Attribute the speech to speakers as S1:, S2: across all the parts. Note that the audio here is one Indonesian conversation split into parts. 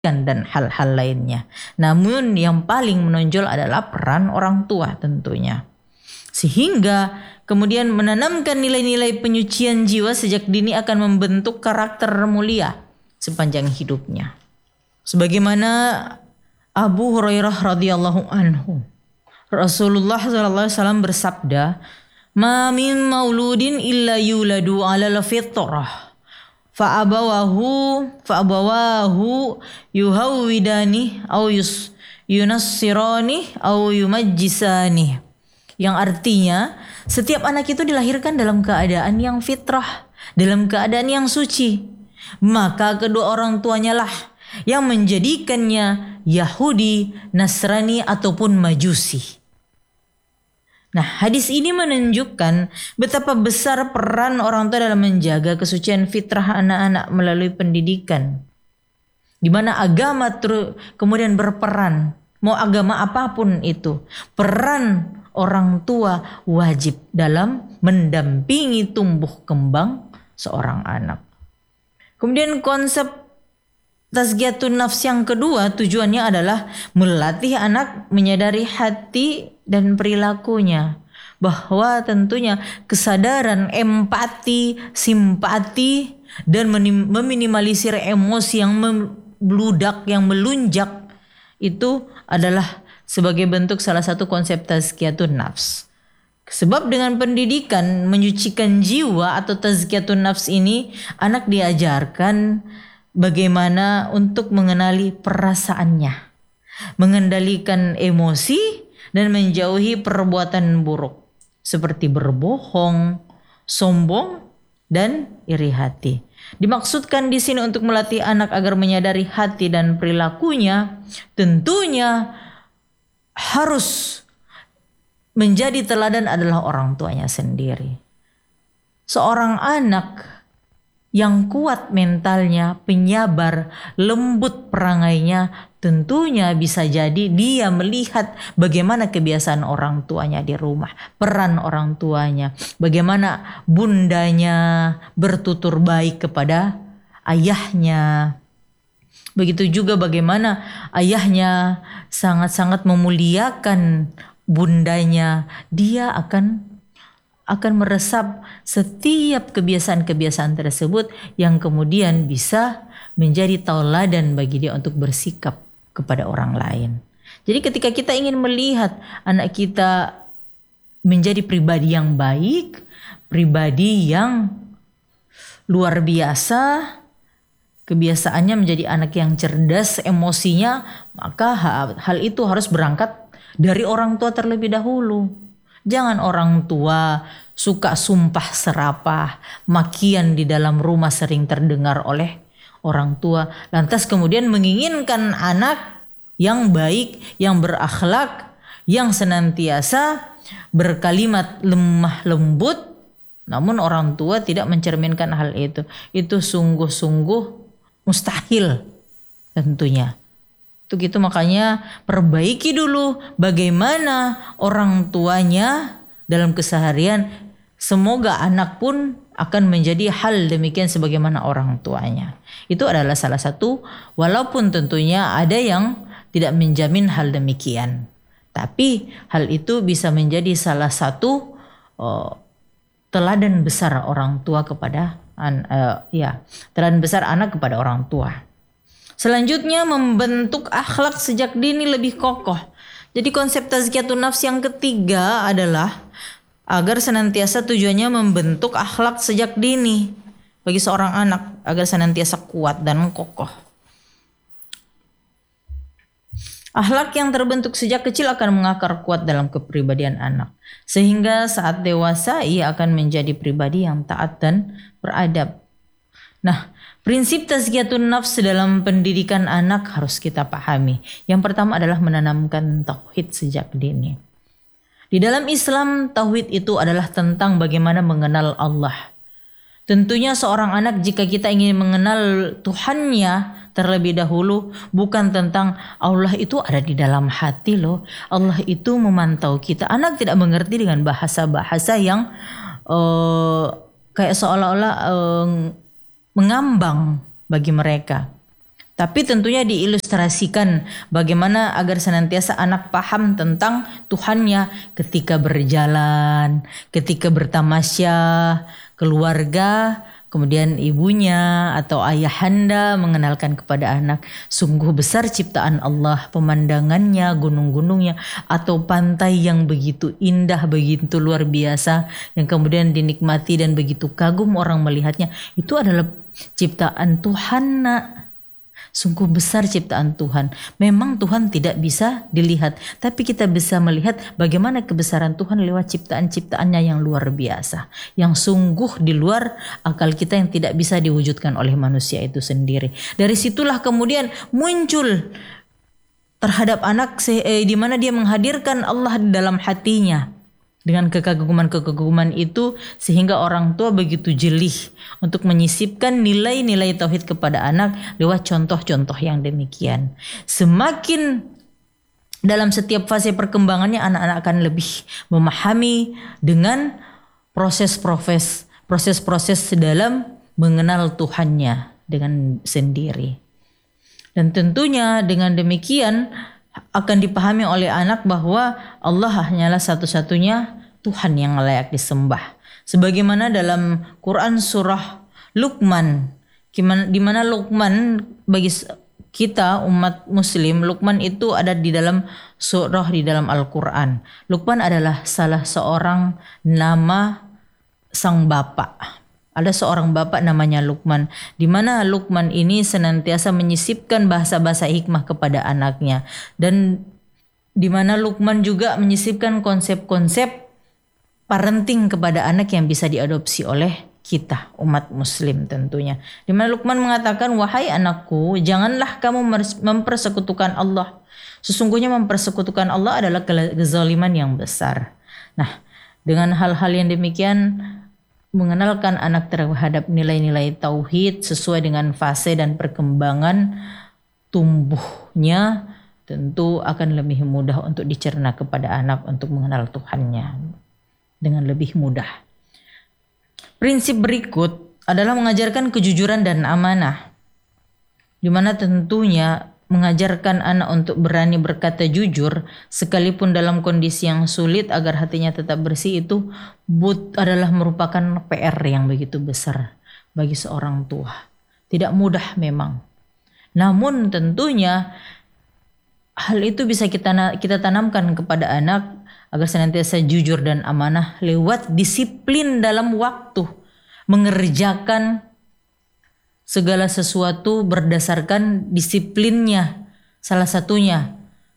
S1: dan hal-hal lainnya. Namun yang paling menonjol adalah peran orang tua tentunya. Sehingga kemudian menanamkan nilai-nilai penyucian jiwa sejak dini akan membentuk karakter mulia sepanjang hidupnya. Sebagaimana Abu Hurairah radhiyallahu anhu, Rasulullah sallallahu alaihi wasallam bersabda, "Ma min mauludin illa yuladu 'alal fitrah." Fa'abawahu yuhawwidani au yunassirani au yumajjisani. Yang artinya setiap anak itu dilahirkan dalam keadaan yang fitrah, dalam keadaan yang suci. Maka kedua orang tuanya lah yang menjadikannya Yahudi, Nasrani ataupun Majusi. Nah, hadis ini menunjukkan betapa besar peran orang tua dalam menjaga kesucian fitrah anak-anak melalui pendidikan. Di mana agama kemudian berperan, mau agama apapun itu, peran orang tua wajib dalam mendampingi tumbuh kembang seorang anak. Kemudian konsep tazkiyatun nafs yang kedua tujuannya adalah melatih anak menyadari hati dan perilakunya, bahwa tentunya kesadaran, empati, simpati dan meminimalisir emosi yang membludak, yang melunjak itu adalah sebagai bentuk salah satu konsep tazkiyatun nafs. Sebab dengan pendidikan menyucikan jiwa atau tazkiyatun nafs ini, anak diajarkan bagaimana untuk mengenali perasaannya, mengendalikan emosi, dan menjauhi perbuatan buruk seperti berbohong, sombong, dan iri hati. Dimaksudkan di sini untuk melatih anak agar menyadari hati dan perilakunya, tentunya harus menjadi teladan adalah orang tuanya sendiri. Seorang anak yang kuat mentalnya, penyabar, lembut perangainya, tentunya bisa jadi dia melihat bagaimana kebiasaan orang tuanya di rumah, peran orang tuanya, bagaimana bundanya bertutur baik kepada ayahnya. Begitu juga bagaimana ayahnya sangat-sangat memuliakan bundanya, dia akan meresap setiap kebiasaan-kebiasaan tersebut yang kemudian bisa menjadi tauladan bagi dia untuk bersikap kepada orang lain. Jadi ketika kita ingin melihat anak kita menjadi pribadi yang baik, pribadi yang luar biasa, kebiasaannya menjadi anak yang cerdas emosinya, maka hal itu harus berangkat dari orang tua terlebih dahulu. Jangan orang tua suka sumpah serapah, makian di dalam rumah sering terdengar oleh orang tua. Lantas kemudian menginginkan anak yang baik, yang berakhlak, yang senantiasa berkalimat lemah lembut. Namun orang tua tidak mencerminkan hal itu. Itu sungguh-sungguh mustahil tentunya. Untuk itu makanya perbaiki dulu bagaimana orang tuanya dalam keseharian. Semoga anak pun akan menjadi hal demikian sebagaimana orang tuanya. Itu adalah salah satu, walaupun tentunya ada yang tidak menjamin hal demikian. Tapi hal itu bisa menjadi salah satu teladan besar orang tua kepada teladan besar anak kepada orang tua. Selanjutnya membentuk akhlak sejak dini lebih kokoh. Jadi konsep tazkiyatun nafs yang ketiga adalah agar senantiasa tujuannya membentuk akhlak sejak dini bagi seorang anak agar senantiasa kuat dan kokoh. Akhlak yang terbentuk sejak kecil akan mengakar kuat dalam kepribadian anak, sehingga saat dewasa ia akan menjadi pribadi yang taat dan beradab. Nah, prinsip tazkiyatun nafs dalam pendidikan anak harus kita pahami. Yang pertama adalah menanamkan tauhid sejak dini. Di dalam Islam, tauhid itu adalah tentang bagaimana mengenal Allah. Tentunya seorang anak jika kita ingin mengenal Tuhannya terlebih dahulu, bukan tentang Allah itu ada di dalam hati loh. Allah itu memantau kita. Anak tidak mengerti dengan bahasa-bahasa yang kayak seolah-olah mengambang bagi mereka. Tapi tentunya diilustrasikan bagaimana agar senantiasa anak paham tentang Tuhannya ketika berjalan, ketika bertamasya, keluarga, kemudian ibunya atau ayahanda mengenalkan kepada anak sungguh besar ciptaan Allah, pemandangannya, gunung-gunungnya atau pantai yang begitu indah, begitu luar biasa yang kemudian dinikmati dan begitu kagum orang melihatnya. Itu adalah ciptaan Tuhan, nak. Sungguh besar ciptaan Tuhan. Memang Tuhan tidak bisa dilihat, tapi kita bisa melihat bagaimana kebesaran Tuhan lewat ciptaan-ciptaannya yang luar biasa, yang sungguh di luar akal kita, yang tidak bisa diwujudkan oleh manusia itu sendiri. Dari situlah kemudian muncul terhadap anak di mana dia menghadirkan Allah di dalam hatinya. Dengan kekaguman-kekaguman itu sehingga orang tua begitu jelih untuk menyisipkan nilai-nilai tauhid kepada anak lewat contoh-contoh yang demikian. Semakin dalam setiap fase perkembangannya anak-anak akan lebih memahami dengan proses-proses dalam mengenal Tuhannya dengan sendiri. Dan tentunya dengan demikian akan dipahami oleh anak bahwa Allah hanyalah satu-satunya Tuhan yang layak disembah. Sebagaimana dalam Quran surah Luqman, di mana Luqman bagi kita umat muslim, Luqman itu ada di dalam surah di dalam Al-Quran. Luqman adalah salah seorang nama sang bapak. Ada seorang bapak namanya Luqman, di mana Luqman ini senantiasa menyisipkan bahasa-bahasa hikmah kepada anaknya, dan di mana Luqman juga menyisipkan konsep-konsep parenting kepada anak yang bisa diadopsi oleh kita umat muslim tentunya. Di mana Luqman mengatakan, wahai anakku, janganlah kamu mempersekutukan Allah. Sesungguhnya mempersekutukan Allah adalah kezaliman yang besar. Nah, dengan hal-hal yang demikian, mengenalkan anak terhadap nilai-nilai tauhid sesuai dengan fase dan perkembangan tumbuhnya tentu akan lebih mudah untuk dicerna kepada anak untuk mengenal Tuhannya dengan lebih mudah. Prinsip berikut adalah mengajarkan kejujuran dan amanah, di mana tentunya mengajarkan anak untuk berani berkata jujur sekalipun dalam kondisi yang sulit agar hatinya tetap bersih itu adalah merupakan PR yang begitu besar bagi seorang tua. Tidak mudah memang. Namun tentunya hal itu bisa kita tanamkan kepada anak agar senantiasa jujur dan amanah lewat disiplin dalam waktu, mengerjakan segala sesuatu berdasarkan disiplinnya. Salah satunya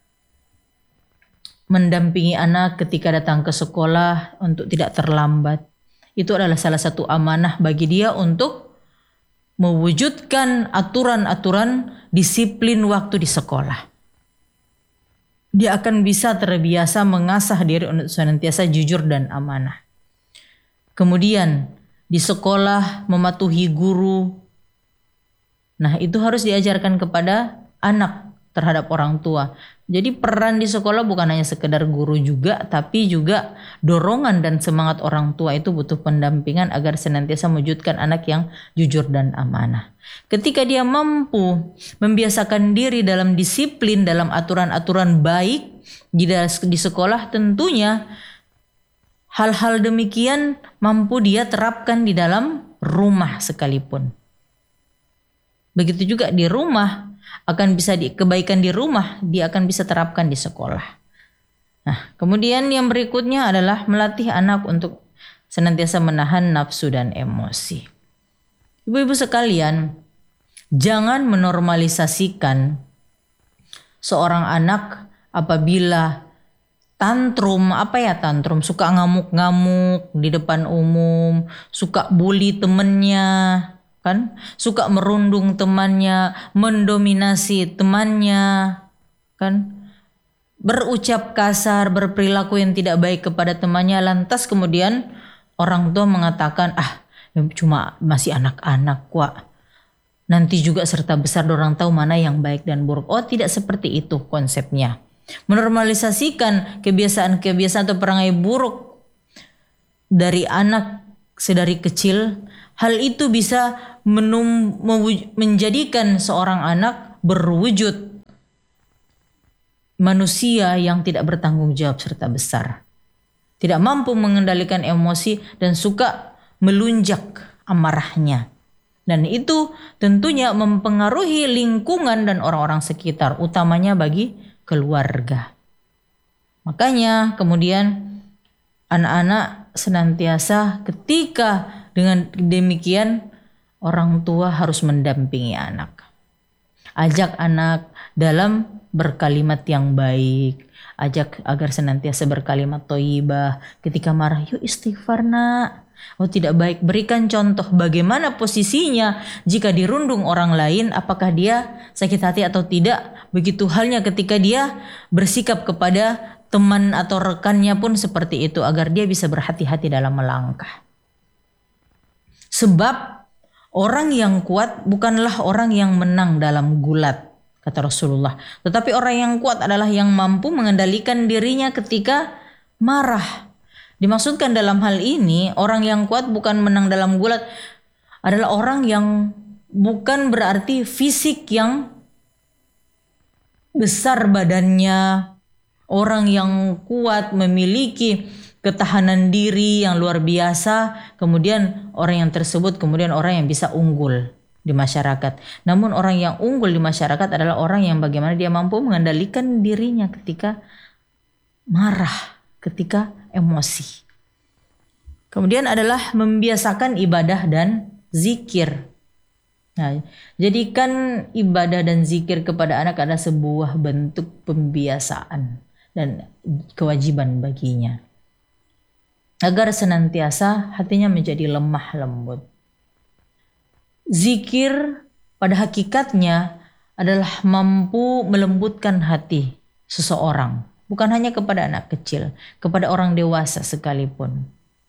S1: mendampingi anak ketika datang ke sekolah untuk tidak terlambat. Itu adalah salah satu amanah bagi dia untuk mewujudkan aturan-aturan disiplin waktu di sekolah. Dia akan bisa terbiasa mengasah diri untuk senantiasa jujur dan amanah. Kemudian di sekolah mematuhi guru. Nah, itu harus diajarkan kepada anak terhadap orang tua. Jadi peran di sekolah bukan hanya sekedar guru juga, tapi juga dorongan dan semangat orang tua itu butuh pendampingan agar senantiasa mewujudkan anak yang jujur dan amanah. Ketika dia mampu membiasakan diri dalam disiplin, dalam aturan-aturan baik di sekolah, tentunya hal-hal demikian mampu dia terapkan di dalam rumah sekalipun. Begitu juga di rumah, akan bisa kebaikan di rumah dia akan bisa terapkan di sekolah. Nah, kemudian yang berikutnya adalah melatih anak untuk senantiasa menahan nafsu dan emosi. Ibu-ibu sekalian, jangan menormalisasikan seorang anak apabila tantrum, suka ngamuk-ngamuk di depan umum, suka bully temennya, kan, suka merundung temannya, mendominasi temannya, kan, berucap kasar, berperilaku yang tidak baik kepada temannya, lantas kemudian orang tua mengatakan, cuma masih anak-anak kok, nanti juga serta besar orang tahu mana yang baik dan buruk. Oh, tidak seperti itu konsepnya. Menormalisasikan kebiasaan-kebiasaan atau perangai buruk dari anak sedari kecil, hal itu bisa menjadikan seorang anak berwujud manusia yang tidak bertanggung jawab serta besar. Tidak mampu mengendalikan emosi dan suka melunjak amarahnya. Dan itu tentunya mempengaruhi lingkungan dan orang-orang sekitar, utamanya bagi keluarga. Makanya kemudian anak-anak senantiasa ketika dengan demikian orang tua harus mendampingi anak. Ajak anak dalam berkalimat yang baik. Ajak agar senantiasa berkalimat thayyibah. Ketika marah, yuk istighfar nak. Oh tidak baik, berikan contoh bagaimana posisinya jika dirundung orang lain, apakah dia sakit hati atau tidak. Begitu halnya ketika dia bersikap kepada teman atau rekannya pun seperti itu, agar dia bisa berhati-hati dalam melangkah. Sebab orang yang kuat bukanlah orang yang menang dalam gulat, kata Rasulullah. Tetapi orang yang kuat adalah yang mampu mengendalikan dirinya ketika marah. Dimaksudkan dalam hal ini, orang yang kuat bukan menang dalam gulat, adalah orang yang bukan berarti fisik yang besar badannya, orang yang kuat memiliki ketahanan diri yang luar biasa, kemudian orang yang tersebut kemudian orang yang bisa unggul di masyarakat. Namun orang yang unggul di masyarakat adalah orang yang bagaimana dia mampu mengendalikan dirinya ketika marah, ketika emosi. Kemudian adalah membiasakan ibadah dan zikir. Nah, jadikan ibadah dan zikir kepada anak adalah sebuah bentuk pembiasaan dan kewajiban baginya, agar senantiasa hatinya menjadi lemah lembut. Zikir pada hakikatnya adalah mampu melembutkan hati seseorang, bukan hanya kepada anak kecil, kepada orang dewasa sekalipun.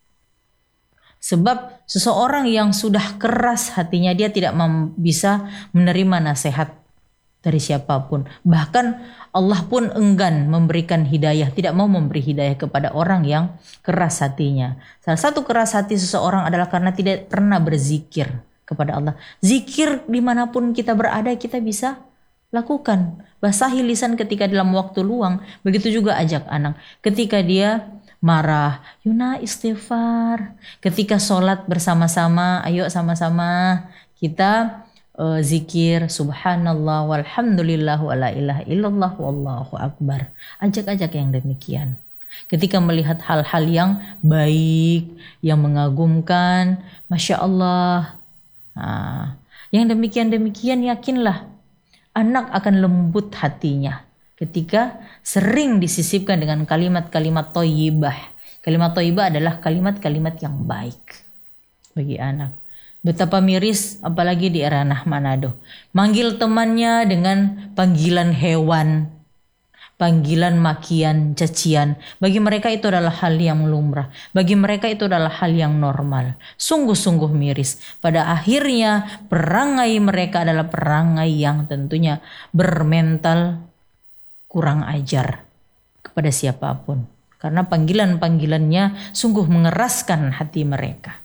S1: Sebab seseorang yang sudah keras hatinya, dia tidak bisa menerima nasihat dari siapapun. Bahkan Allah pun enggan memberikan hidayah, tidak mau memberi hidayah kepada orang yang keras hatinya. Salah satu keras hati seseorang adalah karena tidak pernah berzikir kepada Allah. Zikir dimanapun kita berada kita bisa lakukan. Basahi lisan ketika dalam waktu luang. Begitu juga ajak anak. Ketika dia marah, Yuna istighfar. Ketika sholat bersama-sama, ayo sama-sama kita zikir subhanallah walhamdulillah wala ilaha illallah wallahu akbar. Ajak-ajak yang demikian. Ketika melihat hal-hal yang baik, yang mengagumkan, Masya Allah. Nah, yang demikian-demikian yakinlah anak akan lembut hatinya ketika sering disisipkan dengan kalimat-kalimat thayyibah. Kalimat thayyibah adalah kalimat-kalimat yang baik bagi anak. Betapa miris apalagi di ranah Manado. Manggil temannya dengan panggilan hewan, panggilan makian, cacian. Bagi mereka itu adalah hal yang lumrah. Bagi mereka itu adalah hal yang normal. Sungguh-sungguh miris. Pada akhirnya perangai mereka adalah perangai yang tentunya bermental kurang ajar kepada siapapun. Karena panggilan-panggilannya sungguh mengeraskan hati mereka.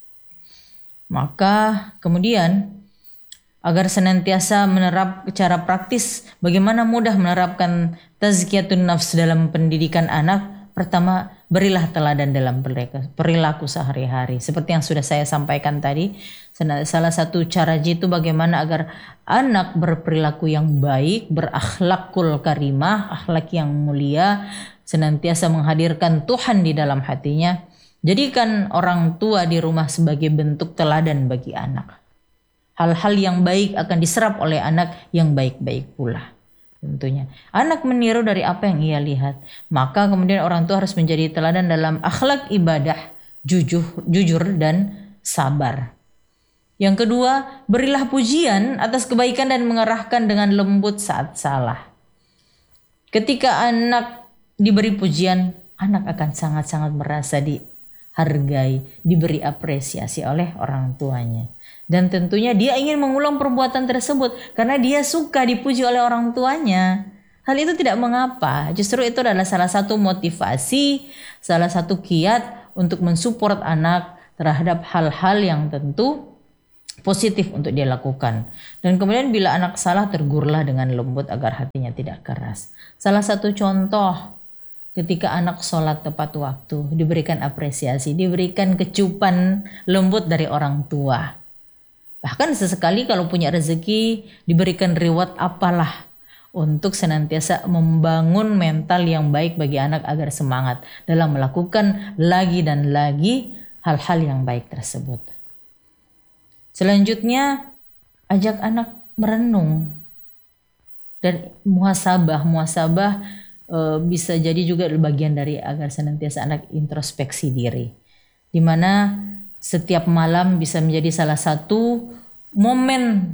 S1: Maka kemudian agar senantiasa menerap cara praktis bagaimana mudah menerapkan tazkiyatun nafs dalam pendidikan anak, pertama berilah teladan dalam perilaku sehari-hari. Seperti yang sudah saya sampaikan tadi, salah satu cara jitu bagaimana agar anak berperilaku yang baik, berakhlakul karimah, akhlak yang mulia, senantiasa menghadirkan Tuhan di dalam hatinya. Jadikan orang tua di rumah sebagai bentuk teladan bagi anak. Hal-hal yang baik akan diserap oleh anak yang baik-baik pula. Tentunya anak meniru dari apa yang ia lihat. Maka kemudian orang tua harus menjadi teladan dalam akhlak ibadah, jujur dan sabar. Yang kedua, berilah pujian atas kebaikan dan mengarahkan dengan lembut saat salah. Ketika anak diberi pujian, anak akan sangat-sangat merasa dihargai, diberi apresiasi oleh orang tuanya. Dan tentunya dia ingin mengulang perbuatan tersebut karena dia suka dipuji oleh orang tuanya. Hal itu tidak mengapa, justru itu adalah salah satu motivasi, salah satu kiat untuk mensupport anak terhadap hal-hal yang tentu positif untuk dia lakukan. Dan kemudian bila anak salah, tegurlah dengan lembut agar hatinya tidak keras. Salah satu contoh ketika anak sholat tepat waktu, diberikan apresiasi, diberikan kecupan lembut dari orang tua. Bahkan sesekali kalau punya rezeki, diberikan reward apalah untuk senantiasa membangun mental yang baik bagi anak agar semangat dalam melakukan lagi dan lagi hal-hal yang baik tersebut. Selanjutnya, ajak anak merenung dan muhasabah. Muhasabah bisa jadi juga bagian dari agar senantiasa anak introspeksi diri. Di mana setiap malam bisa menjadi salah satu momen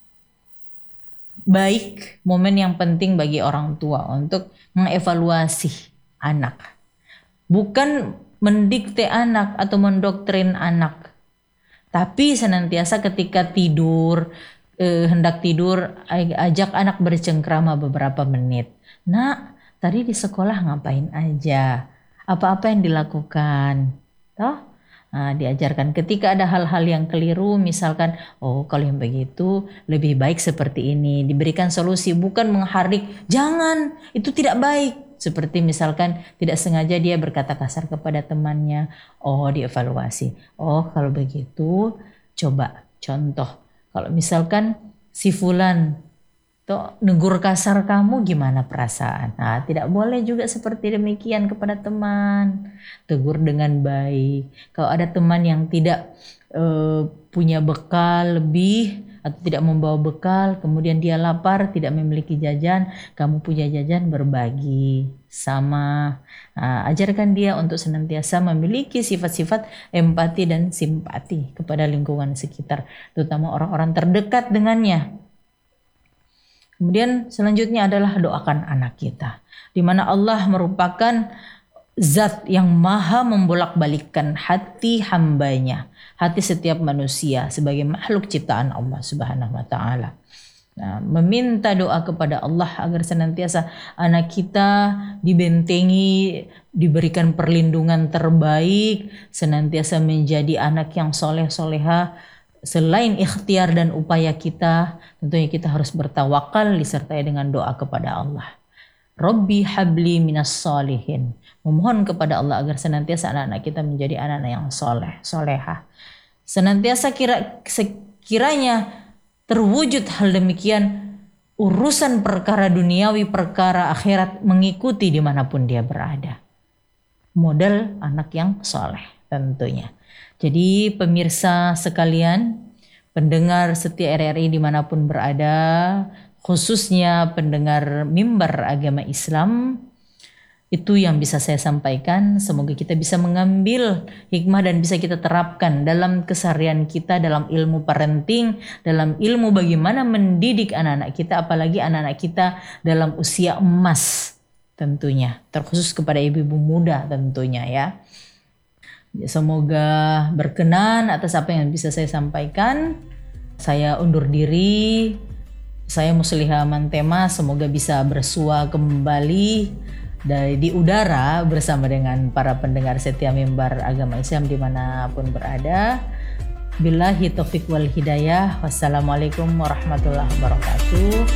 S1: baik, momen yang penting bagi orang tua untuk mengevaluasi anak. Bukan mendikte anak atau mendoktrin anak. Tapi senantiasa ketika tidur, hendak tidur, ajak anak bercengkrama beberapa menit. Nak, tadi di sekolah ngapain aja? Apa-apa yang dilakukan? Toh? Nah, diajarkan ketika ada hal-hal yang keliru, misalkan, oh kalau yang begitu lebih baik seperti ini. Diberikan solusi, bukan mengharik, jangan, itu tidak baik. Seperti misalkan tidak sengaja dia berkata kasar kepada temannya, oh dievaluasi. Oh kalau begitu coba contoh. Kalau misalkan si fulan tuh negur kasar kamu, gimana perasaan? Nah, tidak boleh juga seperti demikian kepada teman. Tegur dengan baik. Kalau ada teman yang tidak punya bekal lebih atau tidak membawa bekal, kemudian dia lapar, tidak memiliki jajan, kamu punya jajan, berbagi sama. Nah, ajarkan dia untuk senantiasa memiliki sifat-sifat empati dan simpati kepada lingkungan sekitar, terutama orang-orang terdekat dengannya. Kemudian selanjutnya adalah doakan anak kita, di mana Allah merupakan zat yang maha membolak-balikkan hati hambanya, hati setiap manusia sebagai makhluk ciptaan Allah Subhanahu wa taala. Nah, meminta doa kepada Allah agar senantiasa anak kita dibentengi, diberikan perlindungan terbaik, senantiasa menjadi anak yang soleh-soleha. Selain ikhtiar dan upaya kita, tentunya kita harus bertawakal disertai dengan doa kepada Allah. Rabbi habli minas solihin. Memohon kepada Allah agar senantiasa anak-anak kita menjadi anak-anak yang soleh, soleha. Senantiasa kiranya terwujud hal demikian, urusan perkara duniawi, perkara akhirat mengikuti dimanapun dia berada. Modal anak yang soleh tentunya. Jadi pemirsa sekalian, pendengar setia RRI dimanapun berada, khususnya pendengar mimbar agama Islam, itu yang bisa saya sampaikan. Semoga kita bisa mengambil hikmah dan bisa kita terapkan dalam keseharian kita, dalam ilmu parenting, dalam ilmu bagaimana mendidik anak-anak kita, apalagi anak-anak kita dalam usia emas tentunya, terkhusus kepada ibu-ibu muda tentunya ya. Semoga berkenan atas apa yang bisa saya sampaikan. Saya undur diri. Saya Musliha Mantema, semoga bisa bersua kembali di udara bersama dengan para pendengar setia mimbar agama Islam dimanapun berada. Billahi taufiq wal hidayah. Wassalamualaikum warahmatullahi wabarakatuh.